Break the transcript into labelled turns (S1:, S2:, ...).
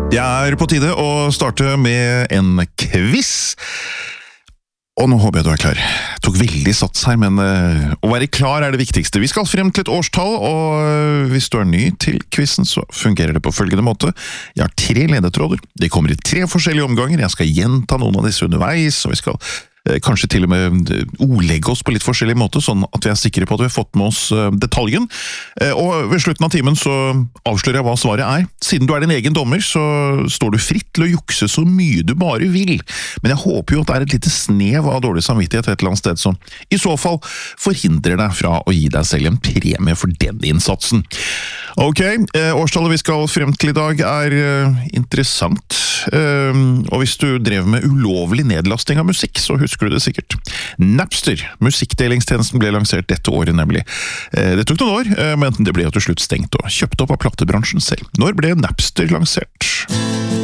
S1: Det på tide å starte med en quiz. Og nå håper jeg du klar. Jeg tok veldig sats her, men å være klar det viktigste. Vi skal frem til et årstall, og hvis du ny til quizen, så fungerer det på følgende måte. Jeg har 3 ledetråder. De kommer i 3 forskjellige omganger. Jeg skal gjenta noen av disse underveis, og vi skal kanskje til og med ordlegge oss på litt forskjellig måte, sånn at vi sikre på at vi har fått med oss detaljen. Og ved slutten av timen så avslører jeg hva svaret Siden du din egen dommer, så står du fritt til å jukse så mye du bare vil. Men jeg håper jo at det et lite snev av dårlig samvittighet et eller annet sted, som i så fall forhindrer deg fra å gi deg selv en premie for den innsatsen. Ok, årstallet vi skal frem til i dag interessant. Og hvis du drev med ulovlig nedlasting av musikk, så husker du det sikkert. Napster, musikkdelingstjenesten, ble lansert dette året nemlig. Det tok noen år, men det ble jo til slutt stengt og kjøpt opp av plattebransjen selv. Når ble Napster lansert?